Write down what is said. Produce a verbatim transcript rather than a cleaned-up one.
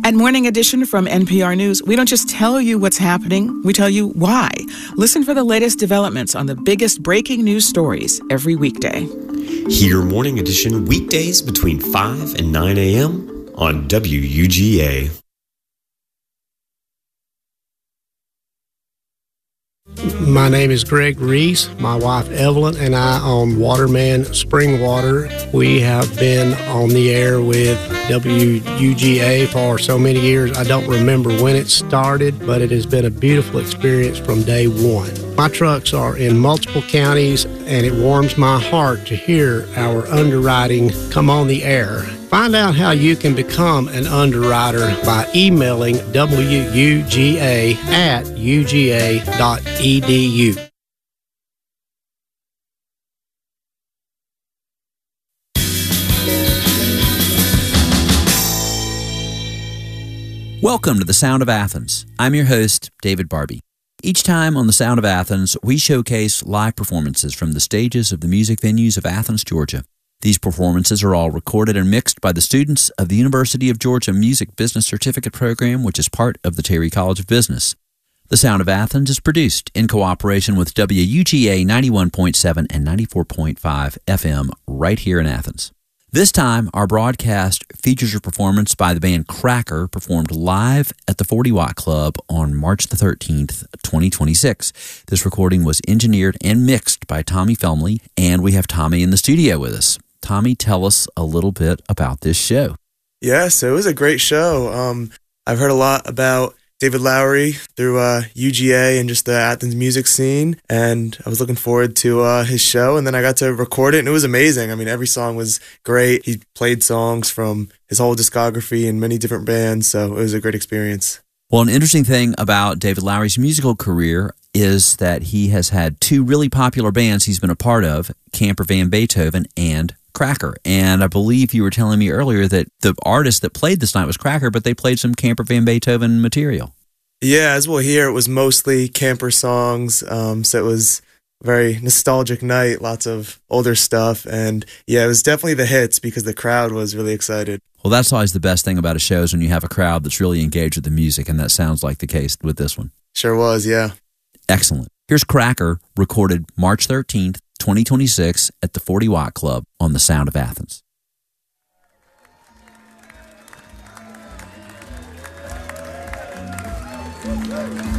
At Morning Edition from N P R News, we don't just tell you what's happening, we tell you why. Listen for the latest developments on the biggest breaking news stories every weekday. Hear Morning Edition weekdays between five and nine a.m. on W U G A. My name is Greg Reese. My wife Evelyn and I own Waterman Spring Water. We have been on the air with W U G A for so many years. I don't remember when it started, but it has been a beautiful experience from day one. My trucks are in multiple counties, and it warms my heart to hear our underwriting come on the air. Find out how you can become an underwriter by emailing W U G A at U G A dot E D U. Welcome to The Sound of Athens. I'm your host, David Barbie. Each time on The Sound of Athens, we showcase live performances from the stages of the music venues of Athens, Georgia. These performances are all recorded and mixed by the students of the University of Georgia Music Business Certificate Program, which is part of the Terry College of Business. The Sound of Athens is produced in cooperation with W U G A ninety-one point seven and ninety-four point five F M right here in Athens. This time, our broadcast features a performance by the band Cracker, performed live at the forty watt Club on March the thirteenth, twenty twenty-six. This recording was engineered and mixed by Tommy Felmley, and we have Tommy in the studio with us. Tommy, tell us a little bit about this show. Yes, it was a great show. Um, I've heard a lot about David Lowery through uh, U G A and just the Athens music scene, and I was looking forward to uh, his show, and then I got to record it, and it was amazing. I mean, every song was great. He played songs from his whole discography and many different bands, so it was a great experience. Well, an interesting thing about David Lowery's musical career is that he has had two really popular bands he's been a part of, Camper Van Beethoven and Cracker. And I believe you were telling me earlier that the artist that played this night was Cracker, but they played some Camper Van Beethoven material. Yeah, as we'll hear, it was mostly camper songs, um, so it was a very nostalgic night, lots of older stuff, and yeah, it was definitely the hits because the crowd was really excited. Well, that's always the best thing about a show is when you have a crowd that's really engaged with the music, and that sounds like the case with this one. Sure was, yeah. Excellent. Here's Cracker, recorded March thirteenth, twenty twenty-six at the forty watt Club on The Sound of Athens. Thank you.